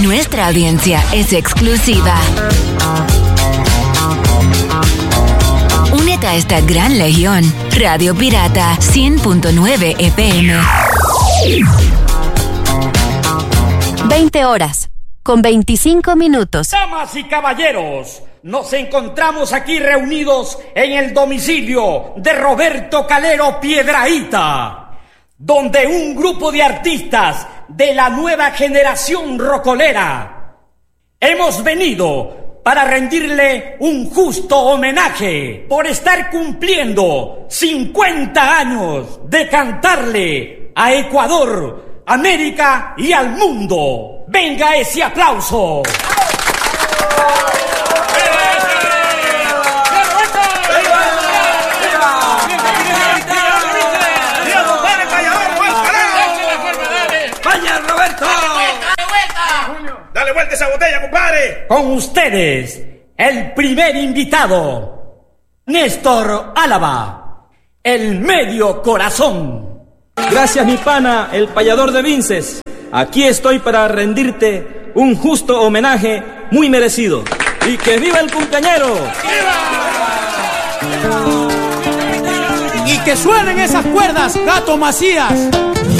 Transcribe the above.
Nuestra audiencia es exclusiva. Únete a esta gran legión. Radio Pirata 100.9 FM. 20 horas, con 25 minutos. Damas y caballeros, nos encontramos aquí reunidos en el domicilio de Roberto Calero Piedrahíta, donde un grupo de artistas de la nueva generación rocolera hemos venido para rendirle un justo homenaje por estar cumpliendo 50 años de cantarle a Ecuador, América y al mundo. ¡Venga ese aplauso! ¡Vaya, Roberto! ¡Dale vuelta esa botella, compadre! Con ustedes, el primer invitado, Néstor Álava, el medio corazón. Gracias, mi pana, el payador de Vinces. Aquí estoy para rendirte un justo homenaje muy merecido. ¡Y que viva el cumpleañero! ¡Viva! Y que suenen esas cuerdas, Gato Macías.